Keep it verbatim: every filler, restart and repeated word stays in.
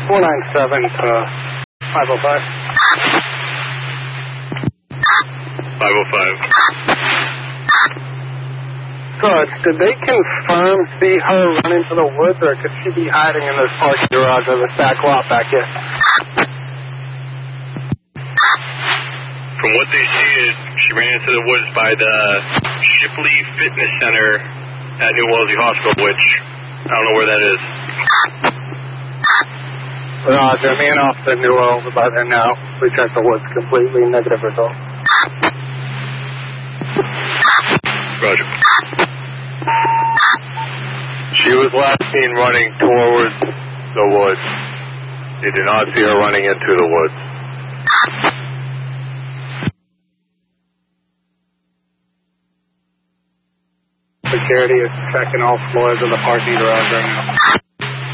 four nine seven to five oh five. five oh five. Good. Did they confirm see her run into the woods, or could she be hiding in this parking garage or this back lot back here? From what they stated, she ran into the woods by the Shipley Fitness Center at New Wellesley Hospital, which I don't know where that is. Roger. Me and Officer knew over by there now. We checked the woods. Completely negative result. Roger. She was last seen running towards the woods. They did not see her running into the woods. Security is checking all floors of the parking garage right now.